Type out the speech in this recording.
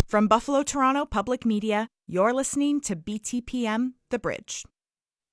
From Buffalo Toronto Public Media, you're listening to BTPM The Bridge.